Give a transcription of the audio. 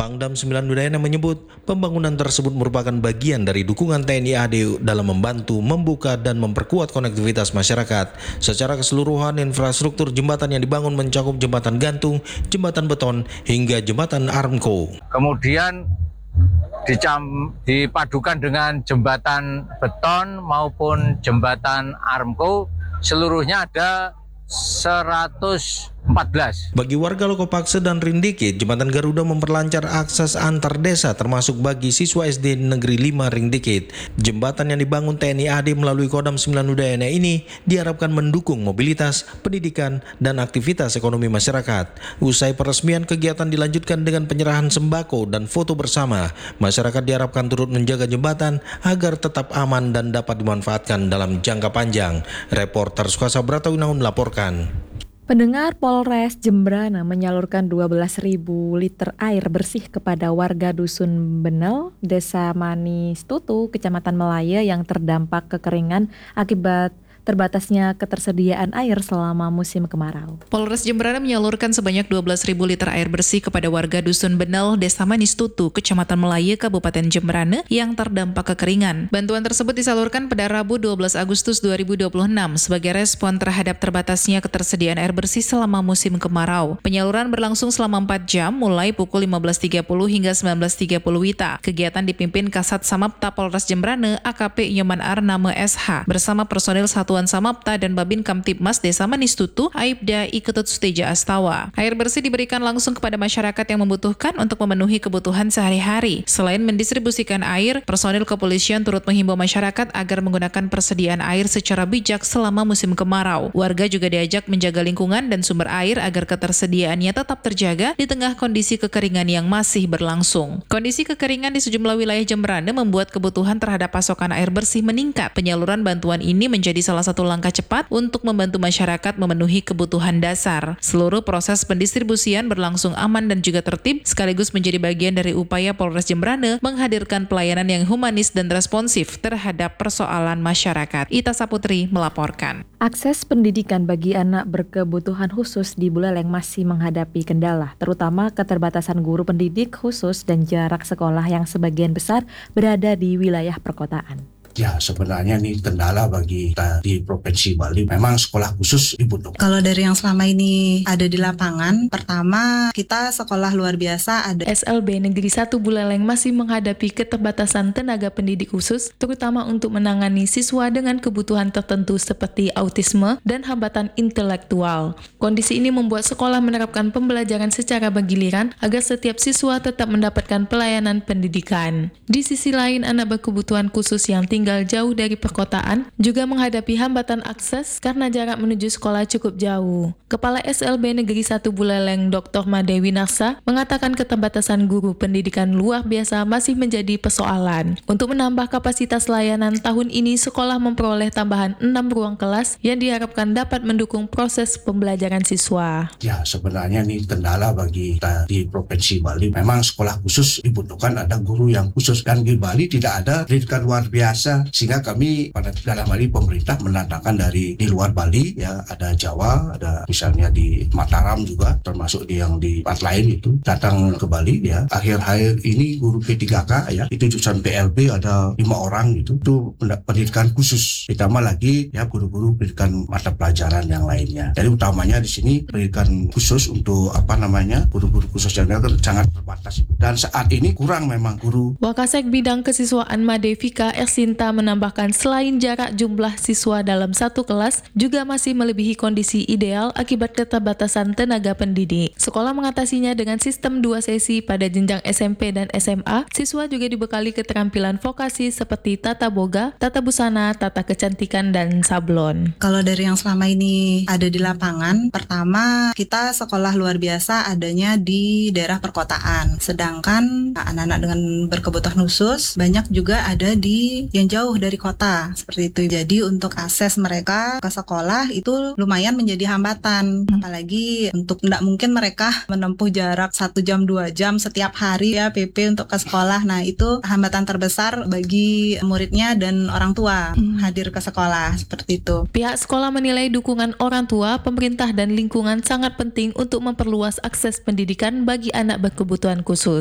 Pangdam 9 Udayana menyebut pembangunan tersebut merupakan bagian dari dukungan TNI AD dalam membantu membuka dan memperkuat konektivitas masyarakat. Secara keseluruhan, infrastruktur jembatan yang dibangun mencakup jembatan gantung, jembatan beton, hingga jembatan Armco. Kemudian dipadukan dengan jembatan beton maupun jembatan Armco, seluruhnya ada 114. Bagi warga Lokopakse dan Rindikit, jembatan Garuda memperlancar akses antar desa termasuk bagi siswa SD Negeri 5 Rindikit. Jembatan yang dibangun TNI AD melalui Kodam 9 Udayana ini diharapkan mendukung mobilitas, pendidikan, dan aktivitas ekonomi masyarakat. Usai peresmian, kegiatan dilanjutkan dengan penyerahan sembako dan foto bersama. Masyarakat diharapkan turut menjaga jembatan agar tetap aman dan dapat dimanfaatkan dalam jangka panjang. Reporter Sukasa Bratawinaun melaporkan. Pendengar, Polres Jembrana menyalurkan 12.000 liter air bersih kepada warga Dusun Benel, Desa Manis Tutu, Kecamatan Melaya yang terdampak kekeringan akibat terbatasnya ketersediaan air selama musim kemarau. Polres Jembrana menyalurkan sebanyak 12.000 liter air bersih kepada warga Dusun Benel, Desa Manis Tutu, Kecamatan Melaya, Kabupaten Jembrana yang terdampak kekeringan. Bantuan tersebut disalurkan pada Rabu 12 Agustus 2026 sebagai respon terhadap terbatasnya ketersediaan air bersih selama musim kemarau. Penyaluran berlangsung selama 4 jam mulai pukul 15.30 hingga 19.30 WITA. Kegiatan dipimpin Kasat Samapta Polres Jembrana AKP Nyoman Arname SH bersama personil Satuan Samapta dan Babin Kamtibmas Desa Manis Tutu, Aibda Iketut Suteja Astawa. Air bersih diberikan langsung kepada masyarakat yang membutuhkan untuk memenuhi kebutuhan sehari-hari. Selain mendistribusikan air, personil kepolisian turut menghimbau masyarakat agar menggunakan persediaan air secara bijak selama musim kemarau. Warga juga diajak menjaga lingkungan dan sumber air agar ketersediaannya tetap terjaga di tengah kondisi kekeringan yang masih berlangsung. Kondisi kekeringan di sejumlah wilayah Jembrana membuat kebutuhan terhadap pasokan air bersih meningkat. Penyaluran bantuan ini menjadi salah satu langkah cepat untuk membantu masyarakat memenuhi kebutuhan dasar. Seluruh proses pendistribusian berlangsung aman dan juga tertib, sekaligus menjadi bagian dari upaya Polres Jembrana menghadirkan pelayanan yang humanis dan responsif terhadap persoalan masyarakat. Ita Saputri melaporkan. Akses pendidikan bagi anak berkebutuhan khusus di Buleleng masih menghadapi kendala, terutama keterbatasan guru pendidik khusus dan jarak sekolah yang sebagian besar berada di wilayah perkotaan. Ya, sebenarnya ini kendala bagi kita di Provinsi Bali. Memang sekolah khusus dibutuhkan. Kalau dari yang selama ini ada di lapangan, pertama kita sekolah luar biasa ada. SLB Negeri 1 Buleleng masih menghadapi keterbatasan tenaga pendidik khusus, terutama untuk menangani siswa dengan kebutuhan tertentu seperti autisme dan hambatan intelektual. Kondisi ini membuat sekolah menerapkan pembelajaran secara bergiliran agar setiap siswa tetap mendapatkan pelayanan pendidikan. Di sisi lain, anak berkebutuhan khusus yang tinggal jauh dari perkotaan juga menghadapi hambatan akses karena jarak menuju sekolah cukup jauh. Kepala SLB Negeri 1 Buleleng Dr. Madewi Narsa mengatakan keterbatasan guru pendidikan luar biasa masih menjadi persoalan. Untuk menambah kapasitas layanan tahun ini, sekolah memperoleh tambahan 6 ruang kelas yang diharapkan dapat mendukung proses pembelajaran siswa. Ya, sebenarnya ini kendala bagi kita di Provinsi Bali. Memang sekolah khusus dibutuhkan, ada guru yang khusus, dan di Bali tidak ada pendidikan luar biasa. Sehingga kami pada dalam hal ini pemerintah mendatangkan dari di luar Bali, ya ada Jawa, ada misalnya di Mataram juga, termasuk yang di tempat lain itu datang ke Bali, ya. Akhir-akhir ini guru P3K, ya, itu jurusan PLB ada 5 orang gitu, itu pendidikan khusus. Ditambah lagi ya guru-guru pendidikan mata pelajaran yang lainnya. Jadi utamanya di sini pendidikan khusus untuk guru-guru khusus yang sangat terbatas. Dan saat ini kurang memang guru. Wakasek Bidang Kesiswaan Madevika Ersinta menambahkan selain jarak jumlah siswa dalam satu kelas juga masih melebihi kondisi ideal akibat keterbatasan tenaga pendidik. Sekolah mengatasinya dengan sistem 2 sesi pada jenjang SMP dan SMA. Siswa juga dibekali keterampilan vokasi seperti tata boga, tata busana, tata kecantikan, dan sablon. Kalau dari yang selama ini ada di lapangan, pertama kita sekolah luar biasa adanya di daerah perkotaan. Sedangkan anak-anak dengan berkebutuhan khusus banyak juga ada di yang jauh dari kota, seperti itu. Jadi untuk akses mereka ke sekolah itu lumayan menjadi hambatan. Apalagi untuk tidak mungkin mereka menempuh jarak 1 jam 2 jam setiap hari ya PP untuk ke sekolah. Nah itu hambatan terbesar bagi muridnya dan orang tua hadir ke sekolah, seperti itu. Pihak sekolah menilai dukungan orang tua, pemerintah, dan lingkungan sangat penting untuk memperluas akses pendidikan bagi anak berkebutuhan khusus.